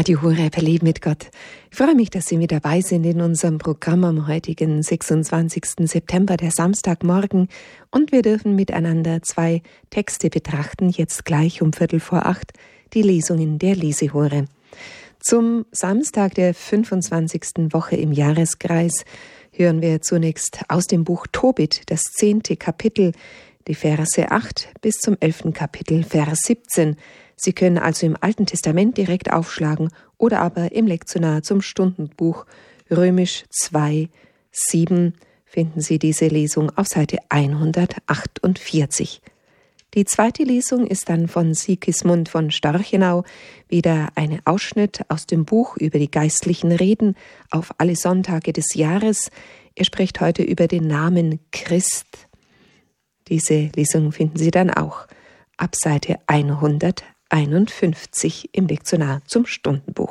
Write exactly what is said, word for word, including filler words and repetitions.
Radio Horeb, Leben mit Gott. Ich freue mich, dass Sie mit dabei sind in unserem Programm am heutigen sechsundzwanzigsten September, der Samstagmorgen. Und wir dürfen miteinander zwei Texte betrachten, jetzt gleich um Viertel vor acht, die Lesungen der Lesehure. Zum Samstag der fünfundzwanzigsten Woche im Jahreskreis hören wir zunächst aus dem Buch Tobit, das zehnte Kapitel, die Verse acht bis zum elften Kapitel, Vers siebzehn. Sie können also im Alten Testament direkt aufschlagen oder aber im Lektionar zum Stundenbuch Römisch zwei, sieben finden Sie diese Lesung auf Seite hundertachtundvierzig. Die zweite Lesung ist dann von Sigismund von Storchenau, wieder ein Ausschnitt aus dem Buch über die geistlichen Reden auf alle Sonntage des Jahres. Er spricht heute über den Namen Christ. Diese Lesung finden Sie dann auch ab Seite hunderteinundfünfzig im Lektionar zum Stundenbuch.